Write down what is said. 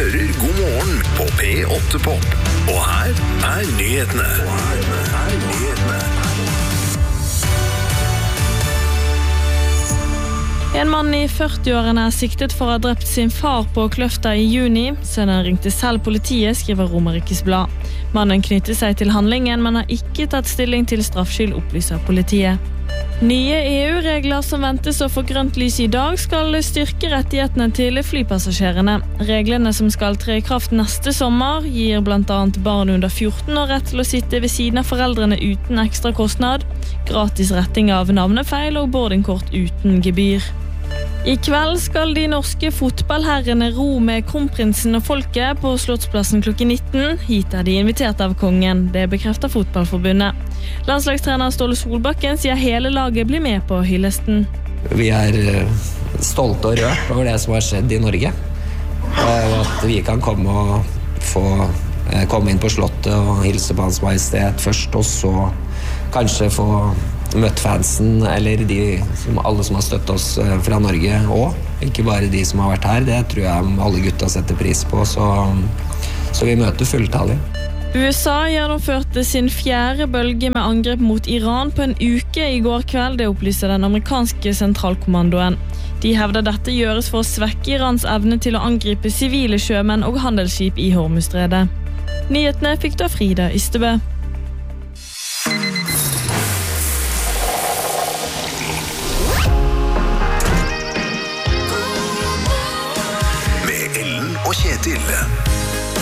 hører God morgen på P8 Pop. Og her nyhetene. En mann i 40-årene siktet for å ha drept sin far på Kløfta i juni. Sønnen ringte selv politiet, skriver Romerikes Blad. Mannen knytter seg til handlingen, men har ikke tatt stilling til straffskyld, opplyser politiet. Nye EU-regler som ventes å få grønt lys i dag skal styrke rettighetene til flypassasjerene. Reglene som skal tre i kraft neste sommer gir blant annet barn under 14 år rett til å sitte ved siden av foreldrene uten ekstra kostnad, gratis retting av navnefeil og boardingkort uten gebyr. I kveld skal de norske fotballherrene ro med kronprinsen og folket på Slottsplassen klokken 19. Hit er de invitert av kongen, det bekrefter Fotballforbundet. Landslagstrener Ståle Solbakken sier hele laget blir med på hyllesten. Vi er stolte og rørt over det som har skjedd i Norge. Og at vi kan komme inn på Slottet og hilse på Hans Majestet først, og så kanskje få møtt fansen, eller alle som har støttet oss fra Norge også. Ikke bare de som har vært her, det tror jeg alle gutta setter pris på, så vi møter fulltallig. USA gjennomførte sin 4. bølge med angrep mot Iran på en uke i går kveld, det opplyser den amerikanske sentralkommandoen. De hevder dette gjøres for å svekke Irans evne til å angripe sivile sjømenn og handelsskip i Hormuzstredet. Nyhetene fikk da Frida Ystebø. Med Ellen og Kjetil.